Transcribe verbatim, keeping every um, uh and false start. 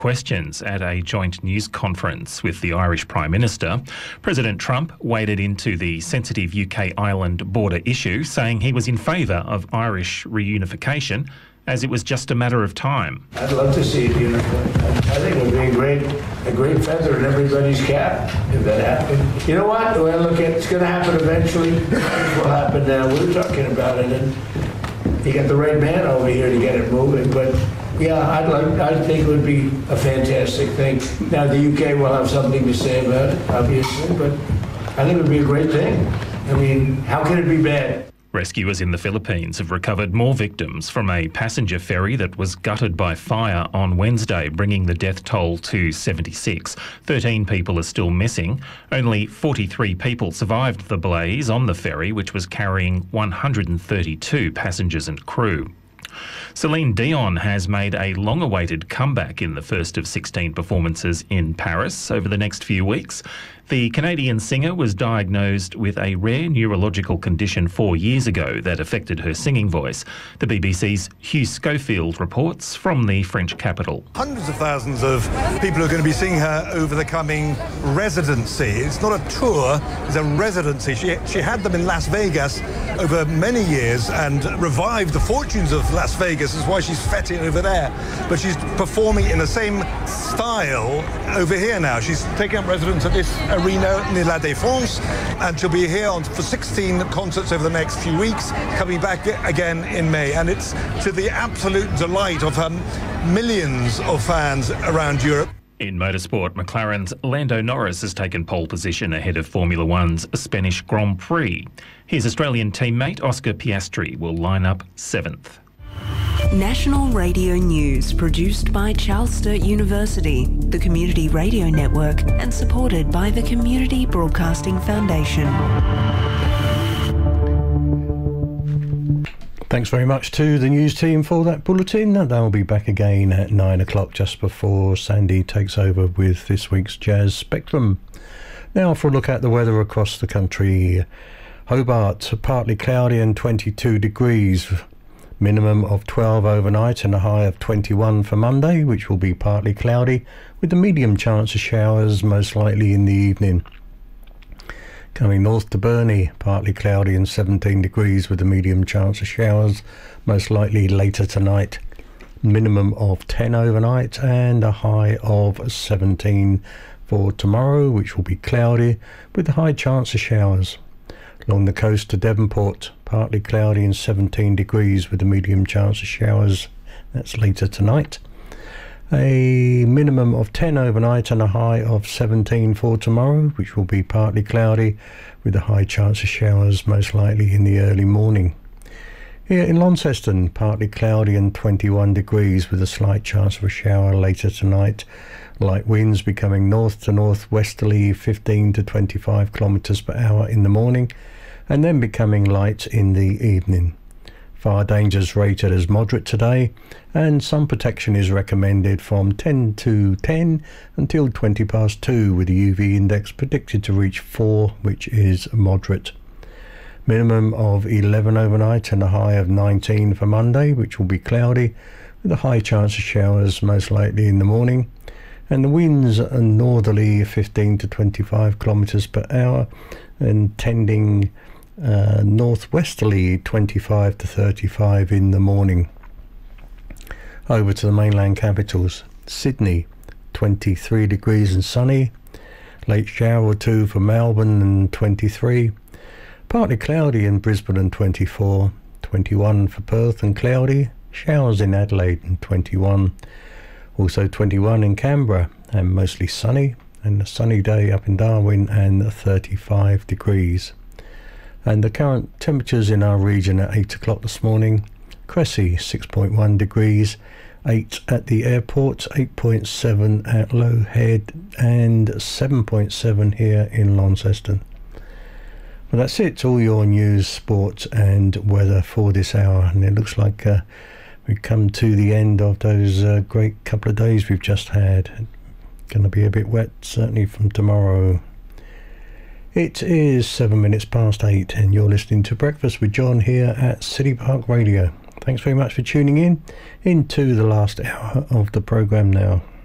questions at a joint news conference with the Irish Prime Minister. President Trump waded into the sensitive U K-Ireland border issue, saying he was in favour of Irish reunification, as it was just a matter of time. I'd love to see it unified. I think it would be a great, a great feather in everybody's cap if that happened. You know what? The way I look at it, it's going to happen eventually. It will happen now. We're talking about it, and you got the right man over here to get it moving. But yeah, I'd like. I think it would be a fantastic thing. Now the U K will have something to say about it, obviously, but I think it would be a great thing. I mean, how can it be bad? Rescuers in the Philippines have recovered more victims from a passenger ferry that was gutted by fire on Wednesday, bringing the death toll to seventy-six. thirteen people are still missing. Only forty-three people survived the blaze on the ferry, which was carrying one hundred thirty-two passengers and crew. Celine Dion has made a long-awaited comeback in the first of sixteen performances in Paris over the next few weeks. The Canadian singer was diagnosed with a rare neurological condition four years ago that affected her singing voice. The B B C's Hugh Schofield reports from the French capital. Hundreds of thousands of people are going to be seeing her over the coming residency. It's not a tour, it's a residency. She, she had them in Las Vegas over many years and revived the fortunes of Las Vegas. That's why she's fetting over there. But she's performing in the same style over here now. She's taking up residence at this arena near La Défense, and she'll be here on, for sixteen concerts over the next few weeks, coming back again in May. And it's to the absolute delight of um, millions of fans around Europe. In motorsport, McLaren's Lando Norris has taken pole position ahead of Formula One's Spanish Grand Prix. His Australian teammate Oscar Piastri will line up seventh. National Radio News, produced by Charles Sturt University, the Community Radio Network, and supported by the Community Broadcasting Foundation. Thanks very much to the news team for that bulletin. They'll be back again at nine o'clock just before Sandy takes over with this week's Jazz Spectrum. Now for a look at the weather across the country. Hobart, partly cloudy and twenty-two degrees. Minimum of twelve overnight and a high of twenty-one for Monday, which will be partly cloudy with a medium chance of showers, most likely in the evening. Coming north to Burnie, partly cloudy and seventeen degrees with a medium chance of showers, most likely later tonight. Minimum of ten overnight and a high of seventeen for tomorrow, which will be cloudy with a high chance of showers. Along the coast to Devonport, partly cloudy and seventeen degrees with a medium chance of showers. That's later tonight. A minimum of ten overnight and a high of seventeen for tomorrow, which will be partly cloudy with a high chance of showers, most likely in the early morning. Here in Launceston, partly cloudy and twenty-one degrees with a slight chance of a shower later tonight. Light winds becoming north to northwesterly, fifteen to twenty-five kilometres per hour in the morning, and then becoming light in the evening. Fire dangers rated as moderate today, and sun protection is recommended from ten to ten until twenty past two, with the U V index predicted to reach four, which is moderate. Minimum of eleven overnight and a high of nineteen for Monday, which will be cloudy with a high chance of showers, most likely in the morning. And the winds are northerly, fifteen to twenty-five kilometres per hour, and tending uh, northwesterly, twenty-five to thirty-five in the morning. Over to the mainland capitals. Sydney, twenty-three degrees and sunny. Late shower or two for Melbourne and twenty-three. Partly cloudy in Brisbane and twenty-four. twenty-one for Perth and cloudy. Showers in Adelaide and twenty-one. Also twenty-one in Canberra and mostly sunny, and a sunny day up in Darwin and thirty-five degrees. And the current temperatures in our region at eight o'clock this morning: Cressy six point one degrees, eight at the airport, eight point seven at Low Head, and seven point seven here in Launceston. Well, that's it, all your news, sport and weather for this hour, and it looks like uh, we've come to the end of those uh, great couple of days we've just had. Going to be a bit wet, certainly from tomorrow. It is seven minutes past eight, and you're listening to Breakfast with John here at City Park Radio. Thanks very much for tuning in into the last hour of the programme now.